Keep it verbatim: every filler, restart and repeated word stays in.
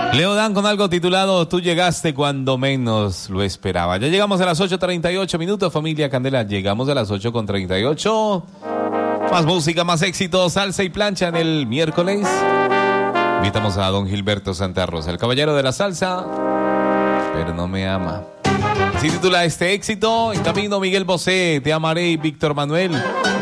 Leo Dan con algo titulado Tú llegaste cuando menos lo esperaba. Ya llegamos a las ocho treinta y ocho minutos, familia Candela. Llegamos a las ocho con treinta y ocho. Más música, más éxito, salsa y plancha en el miércoles. Invitamos a don Gilberto Santa Rosa, el caballero de la salsa, pero no me ama. Así titula este éxito. En camino Miguel Bosé, Te amaré, y Víctor Manuel.